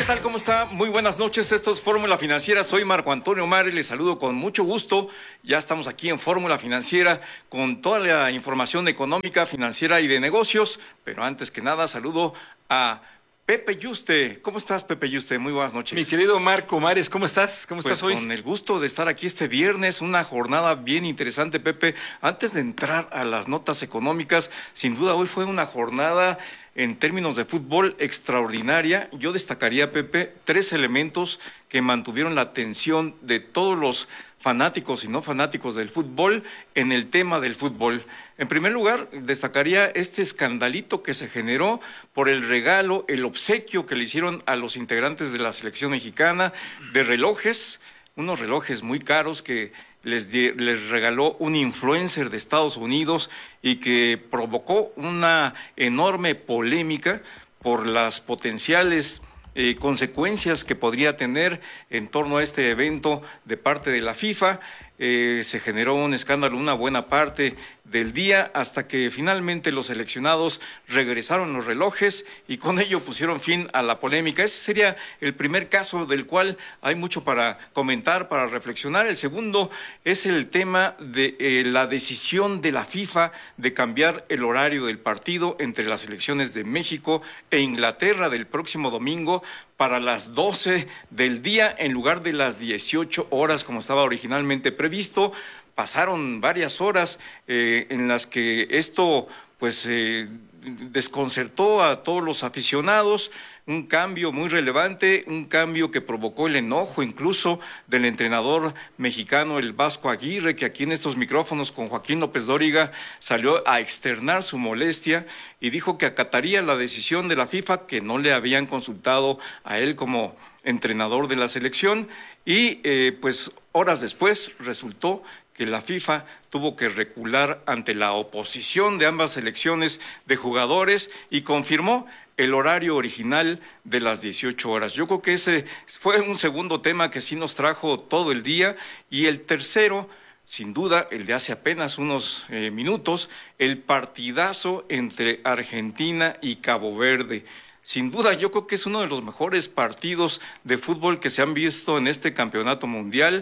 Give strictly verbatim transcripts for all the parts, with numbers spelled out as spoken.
tal? ¿Cómo está? Muy buenas noches. Esto es Fórmula Financiera. Soy Marco Antonio Omar y les saludo con mucho gusto. Ya estamos aquí en Fórmula Financiera con toda la información económica, financiera y de negocios. Pero antes que nada, saludo a Pepe Yuste. ¿Cómo estás, Pepe Yuste? Muy buenas noches. Mi querido Marco Mares, ¿cómo estás? ¿Cómo pues estás hoy? Con el gusto de estar aquí este viernes, una jornada bien interesante, Pepe. Antes de entrar a las notas económicas, sin duda hoy fue una jornada en términos de fútbol extraordinaria. Yo destacaría, Pepe, tres elementos que mantuvieron la atención de todos los fanáticos y no fanáticos del fútbol en el tema del fútbol. En primer lugar, destacaría este escandalito que se generó por el regalo, el obsequio que le hicieron a los integrantes de la selección mexicana de relojes, unos relojes muy caros que les, di, les regaló un influencer de Estados Unidos y que provocó una enorme polémica por las potenciales Eh, consecuencias que podría tener en torno a este evento de parte de la FIFA. Eh, se generó un escándalo una buena parte del día hasta que finalmente los seleccionados regresaron los relojes y con ello pusieron fin a la polémica. Ese sería el primer caso del cual hay mucho para comentar, para reflexionar. El segundo es el tema de eh, la decisión de la FIFA de cambiar el horario del partido entre las selecciones de México e Inglaterra del próximo domingo para las doce del día en lugar de las dieciocho horas como estaba originalmente previsto. Pasaron varias horas eh, en las que esto pues eh, desconcertó a todos los aficionados, un cambio muy relevante, un cambio que provocó el enojo incluso del entrenador mexicano, el Vasco Aguirre, que aquí en estos micrófonos con Joaquín López Dóriga salió a externar su molestia y dijo que acataría la decisión de la FIFA, que no le habían consultado a él como entrenador de la selección y eh, pues horas después resultó que la FIFA tuvo que recular ante la oposición de ambas selecciones de jugadores y confirmó el horario original de las dieciocho horas. Yo creo que ese fue un segundo tema que sí nos trajo todo el día y el tercero, sin duda, el de hace apenas unos eh, minutos, el partidazo entre Argentina y Cabo Verde. Sin duda, yo creo que es uno de los mejores partidos de fútbol que se han visto en este campeonato mundial,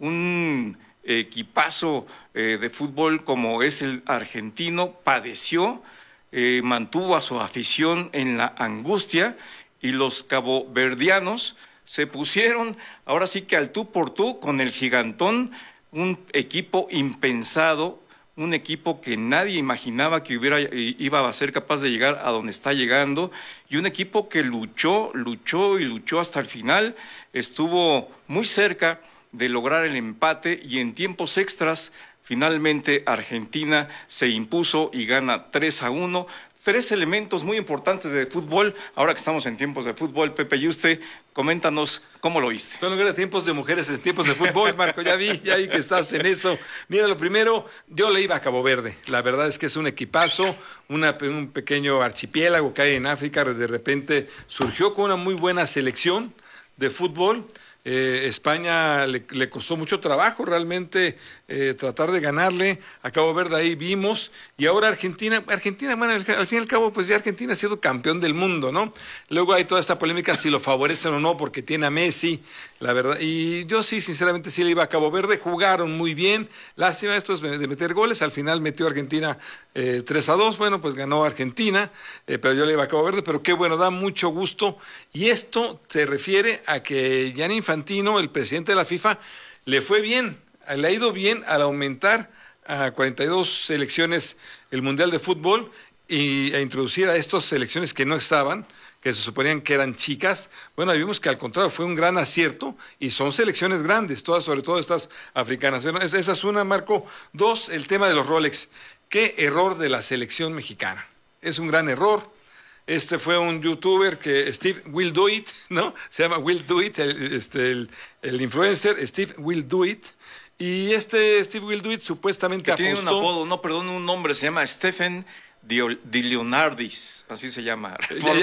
un equipazo eh, de fútbol como es el argentino, padeció, eh, mantuvo a su afición en la angustia y los caboverdianos se pusieron ahora sí que al tú por tú con el gigantón, un equipo impensado, un equipo que nadie imaginaba que hubiera, iba a ser capaz de llegar a donde está llegando y un equipo que luchó, luchó y luchó hasta el final, estuvo muy cerca de lograr el empate y en tiempos extras finalmente Argentina se impuso y gana tres a uno. Tres elementos muy importantes de fútbol, ahora que estamos en tiempos de fútbol. Pepe Yuste, coméntanos cómo lo viste. Son lugares de tiempos de mujeres en tiempos de fútbol, Marco, ya vi, ya vi que estás en eso. Mira, lo primero, yo le iba a Cabo Verde, la verdad es que es un equipazo, una, un pequeño archipiélago que hay en África, de repente surgió con una muy buena selección de fútbol. Eh, España le, le costó mucho trabajo realmente eh, tratar de ganarle a Cabo Verde, ahí vimos, y ahora Argentina, Argentina, bueno, al, al fin y al cabo, pues ya Argentina ha sido campeón del mundo, ¿no? Luego hay toda esta polémica si lo favorecen o no, porque tiene a Messi, la verdad, y yo sí, sinceramente, sí le iba a Cabo Verde, jugaron muy bien, lástima estos de meter goles, al final metió Argentina eh, tres a dos, bueno, pues ganó Argentina, eh, pero yo le iba a Cabo Verde, pero qué bueno, da mucho gusto, y esto se refiere a que Gianni Infantino, el presidente de la FIFA, le fue bien, le ha ido bien al aumentar a cuarenta y dos selecciones el Mundial de Fútbol y a introducir a estas selecciones que no estaban, que se suponían que eran chicas. Bueno, vimos que al contrario fue un gran acierto y son selecciones grandes, todas, sobre todo estas africanas. Esa es una, Marco. Dos, el tema de los Rolex. Qué error de la selección mexicana. Es un gran error. Este fue un youtuber que Steve Will Do It, ¿no? Se llama Will Do It, el, este, el, el influencer Steve Will Do It. Y este Steve Will Do It supuestamente que apostó... tiene un apodo, no, perdón, un nombre, se llama Stephen Di Leonardis, así se llama.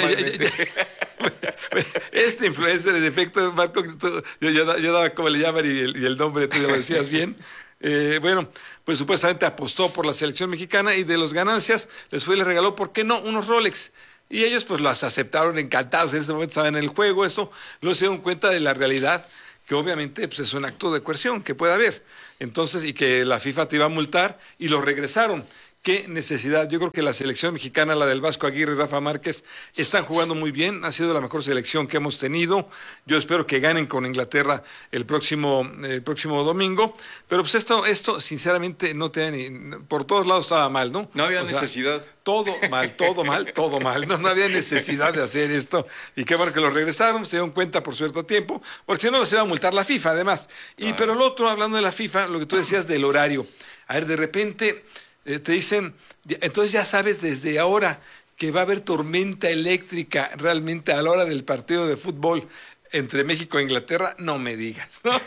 Este influencer, en efecto, Marco, tú, yo, yo, yo daba como le llaman y el, y el nombre tú ya lo decías bien. Eh, bueno, pues supuestamente apostó por la selección mexicana y de las ganancias les fue y les regaló, ¿por qué no?, unos Rolex. y ellos pues las aceptaron encantados, en ese momento estaban en el juego, eso, luego se dieron cuenta de la realidad, que obviamente pues, es un acto de coerción que puede haber, entonces, y que la FIFA te iba a multar, y lo regresaron. ¿Qué necesidad? Yo creo que la selección mexicana, la del Vasco Aguirre y Rafa Márquez, están jugando muy bien. Ha sido la mejor selección que hemos tenido. Yo espero que ganen con Inglaterra el próximo, el próximo domingo. Pero pues esto, esto sinceramente, no tiene ni, por todos lados estaba mal, ¿no? No había o necesidad. Sea, todo mal, todo mal, todo mal. No, no había necesidad de hacer esto. Y qué bueno que lo regresaron, se dieron cuenta por cierto tiempo, porque si no los iba a multar la FIFA, además. Y ah. Pero lo otro, hablando de la FIFA, lo que tú decías del horario. A ver, de repente... Eh, te dicen, entonces ya sabes desde ahora que va a haber tormenta eléctrica realmente a la hora del partido de fútbol entre México e Inglaterra, no me digas, ¿no?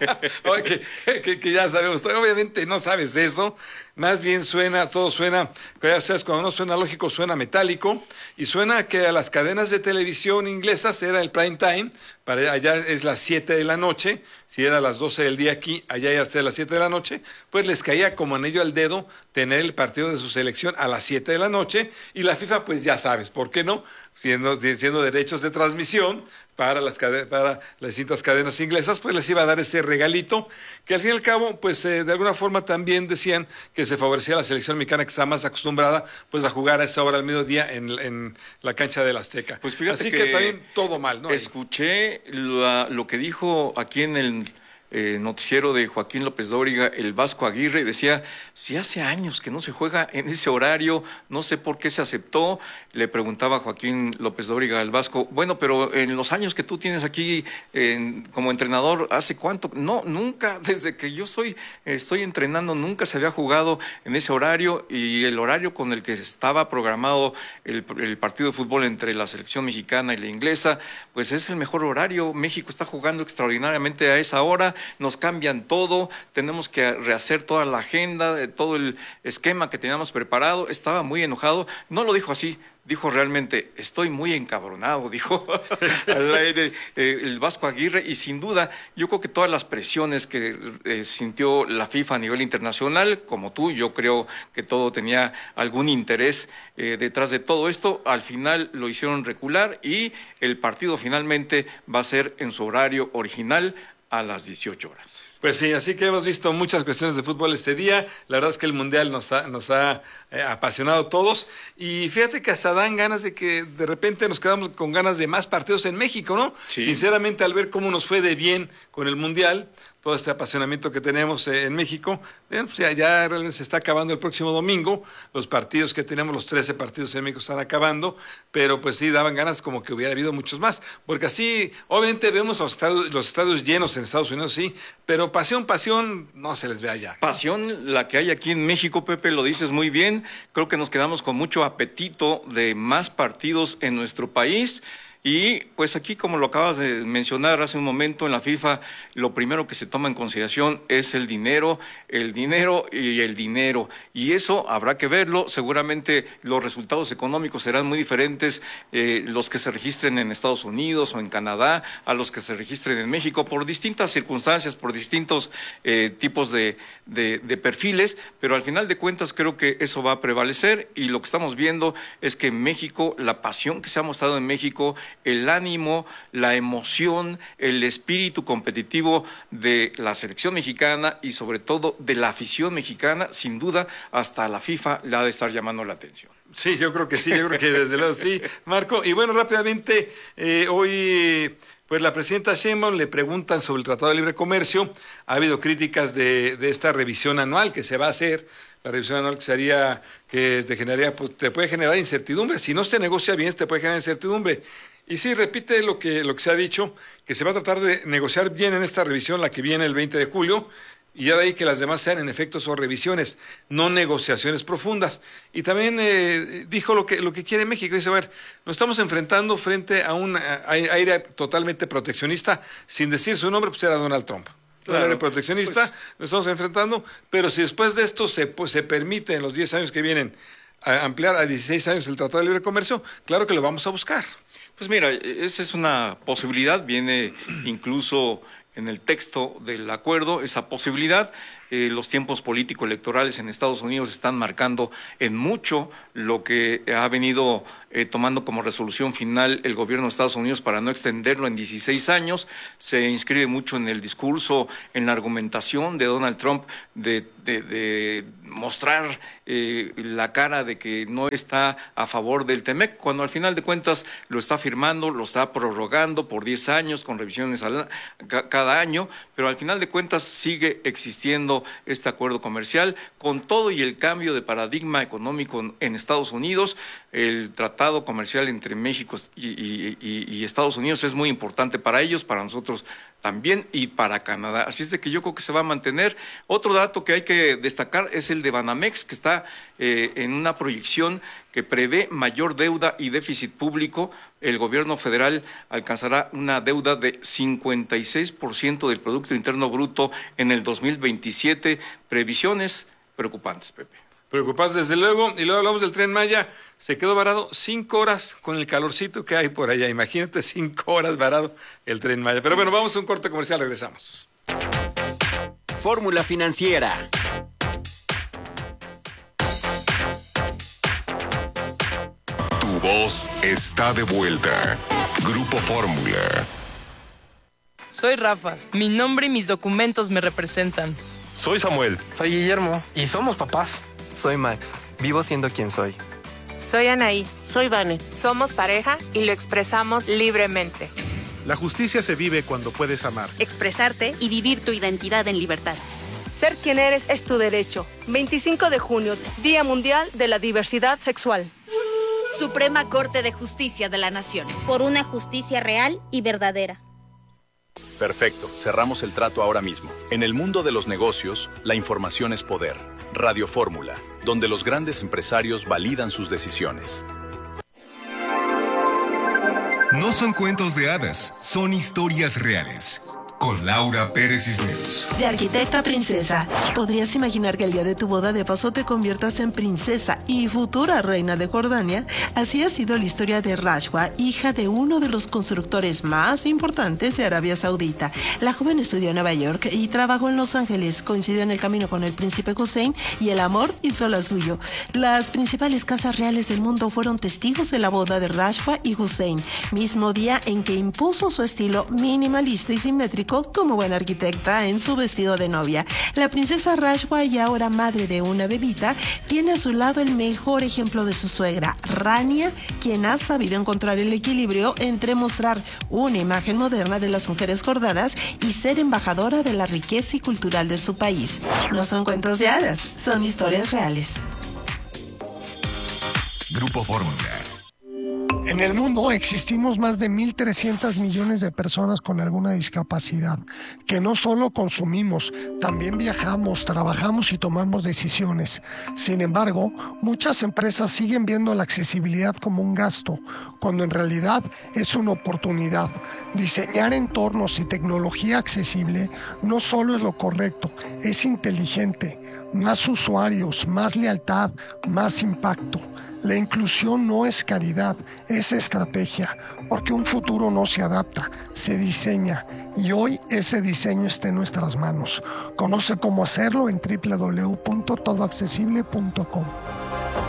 que, que, que ya sabemos, obviamente no sabes eso, más bien suena, todo suena, ya sabes, cuando no suena lógico, suena metálico, y suena que a las cadenas de televisión inglesas era el prime time, para allá es las siete de la noche, si era las doce del día aquí, allá ya hasta las siete de la noche, pues les caía como anillo al dedo tener el partido de su selección a las siete de la noche, y la FIFA, pues ya sabes, ¿por qué no? Siendo, siendo derechos de transmisión, para las, para las distintas cadenas inglesas, pues les iba a dar ese regalito, que al fin y al cabo, pues eh, de alguna forma también decían que se favorecía a la selección mexicana que está más acostumbrada pues a jugar a esa hora al mediodía en, en la cancha del Azteca. Pues fíjate Así que, que también todo mal, ¿no? Escuché la, lo que dijo aquí en el eh, noticiero de Joaquín López Dóriga, el Vasco Aguirre, decía, si hace años que no se juega en ese horario, no sé por qué se aceptó. Le preguntaba a Joaquín López Dóriga al Vasco, bueno, pero en los años que tú tienes aquí eh, como entrenador, ¿hace cuánto? No, nunca, desde que yo soy, estoy entrenando, nunca se había jugado en ese horario, y el horario con el que estaba programado el, el partido de fútbol entre la selección mexicana y la inglesa, pues es el mejor horario. México está jugando extraordinariamente a esa hora, nos cambian todo, tenemos que rehacer toda la agenda, todo el esquema que teníamos preparado. Estaba muy enojado, no lo dijo así, dijo realmente, estoy muy encabronado, dijo al aire eh, el Vasco Aguirre, y sin duda, yo creo que todas las presiones que eh, sintió la FIFA a nivel internacional, como tú, yo creo que todo tenía algún interés eh, detrás de todo esto, al final lo hicieron recular, y el partido finalmente va a ser en su horario original a las dieciocho horas. Pues sí, así que hemos visto muchas cuestiones de fútbol este día. La verdad es que el Mundial nos ha, nos ha eh, apasionado a todos. Y fíjate que hasta dan ganas de que de repente nos quedamos con ganas de más partidos en México, ¿no? Sí. Sinceramente, al ver cómo nos fue de bien con el Mundial, todo este apasionamiento que tenemos eh, en México, eh, pues ya, ya realmente se está acabando el próximo domingo. Los partidos que tenemos, los trece partidos en México están acabando, pero pues sí daban ganas como que hubiera habido muchos más. Porque así, obviamente vemos los estadios, los estadios llenos en Estados Unidos, sí, pero pasión, pasión, no se les ve allá. Pasión, la que hay aquí en México, Pepe, lo dices muy bien. Creo que nos quedamos con mucho apetito de más partidos en nuestro país. Y pues aquí, como lo acabas de mencionar hace un momento, en la FIFA lo primero que se toma en consideración es el dinero, el dinero y el dinero. Y eso habrá que verlo. Seguramente los resultados económicos serán muy diferentes, eh, los que se registren en Estados Unidos o en Canadá, a los que se registren en México, por distintas circunstancias, por distintos eh, tipos de, de, de perfiles, pero al final de cuentas creo que eso va a prevalecer, y lo que estamos viendo es que en México, la pasión que se ha mostrado en México, el ánimo, la emoción, el espíritu competitivo de la selección mexicana y sobre todo de la afición mexicana, sin duda hasta la FIFA le ha de estar llamando la atención. Sí, yo creo que sí, yo creo que desde luego sí, Marco. Y bueno, rápidamente, eh, hoy pues la presidenta Sheinbaum le preguntan sobre el Tratado de Libre Comercio. Ha habido críticas de, de esta revisión anual que se va a hacer. La revisión anual que sería, que te generaría, pues, te puede generar incertidumbre. Si no se negocia bien, te puede generar incertidumbre. Y sí, repite lo que, lo que se ha dicho, que se va a tratar de negociar bien en esta revisión, la que viene el veinte de julio, y ya de ahí que las demás sean en efecto son revisiones, no negociaciones profundas. Y también eh, dijo lo que, lo que quiere México. Dice, a ver, nos estamos enfrentando frente a un aire totalmente proteccionista, sin decir su nombre, pues era Donald Trump. Claro, aire proteccionista, pues, nos estamos enfrentando, pero si después de esto se, pues, se permite en los diez años que vienen a ampliar a dieciséis años el Tratado de Libre Comercio, claro que lo vamos a buscar. Pues mira, esa es una posibilidad, viene incluso en el texto del acuerdo esa posibilidad. Eh, los tiempos político-electorales en Estados Unidos están marcando en mucho lo que ha venido eh, tomando como resolución final el gobierno de Estados Unidos para no extenderlo en dieciséis años. Se inscribe mucho en el discurso, en la argumentación de Donald Trump de, de, de mostrar eh, la cara de que no está a favor del T-M E C, cuando al final de cuentas lo está firmando, lo está prorrogando por diez años con revisiones al, cada año, pero al final de cuentas sigue existiendo este acuerdo comercial con todo y el cambio de paradigma económico en Estados Unidos. El tratado comercial entre México y, y, y, y Estados Unidos es muy importante para ellos, para nosotros también y para Canadá. Así es de que yo creo que se va a mantener. Otro dato que hay que destacar es el de Banamex, que está eh, en una proyección que prevé mayor deuda y déficit público. El gobierno federal alcanzará una deuda de cincuenta y seis por ciento del Producto Interno Bruto en el dos mil veintisiete. Previsiones preocupantes, Pepe. Preocupados desde luego, y luego hablamos del Tren Maya, se quedó varado cinco horas con el calorcito que hay por allá, imagínate cinco horas varado el Tren Maya. Pero bueno, vamos a un corte comercial, regresamos. Fórmula Financiera. Tu voz está de vuelta. Grupo Fórmula. Soy Rafa, mi nombre y mis documentos me representan. Soy Samuel. Soy Guillermo. Y somos papás. Soy Max, vivo siendo quien soy. Soy Anaí. Soy Vane. Somos pareja y lo expresamos libremente. La justicia se vive cuando puedes amar, expresarte y vivir tu identidad en libertad. Ser quien eres es tu derecho. veinticinco de junio, Día Mundial de la Diversidad Sexual. Suprema Corte de Justicia de la Nación. Por una justicia real y verdadera. Perfecto, cerramos el trato ahora mismo. En el mundo de los negocios, la información es poder. Radio Fórmula, donde los grandes empresarios validan sus decisiones. No son cuentos de hadas, son historias reales. Con Laura Pérez Cisneros. De arquitecta a princesa. ¿Podrías imaginar que el día de tu boda de paso te conviertas en princesa y futura reina de Jordania? Así ha sido la historia de Rashwa, hija de uno de los constructores más importantes de Arabia Saudita. La joven estudió en Nueva York y trabajó en Los Ángeles. Coincidió en el camino con el príncipe Hussein y el amor hizo la suyo. Las principales casas reales del mundo fueron testigos de la boda de Rashwa y Hussein, mismo día en que impuso su estilo minimalista y simétrico como buena arquitecta en su vestido de novia. La princesa Rashwa, y ahora madre de una bebita, tiene a su lado el mejor ejemplo de su suegra, Rania, quien ha sabido encontrar el equilibrio entre mostrar una imagen moderna de las mujeres jordanas y ser embajadora de la riqueza y cultural de su país. No son cuentos de hadas, son historias reales. Grupo Fórmula. En el mundo existimos más de mil trescientos millones de personas con alguna discapacidad, que no solo consumimos, también viajamos, trabajamos y tomamos decisiones. Sin embargo, muchas empresas siguen viendo la accesibilidad como un gasto, cuando en realidad es una oportunidad. Diseñar entornos y tecnología accesible no solo es lo correcto, es inteligente. Más usuarios, más lealtad, más impacto. La inclusión no es caridad, es estrategia, porque un futuro no se adapta, se diseña, y hoy ese diseño está en nuestras manos. Conoce cómo hacerlo en doble u doble u doble u punto todo accesible punto com.